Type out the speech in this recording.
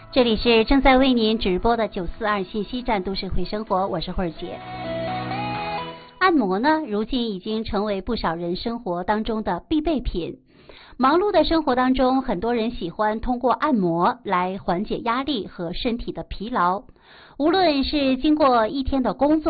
这里是正在为您直播的942信息站都市会生活，我是慧儿姐。按摩呢，如今已经成为不少人生活当中的必备品。忙碌的生活当中，很多人喜欢通过按摩来缓解压力和身体的疲劳。无论是经过一天的工作，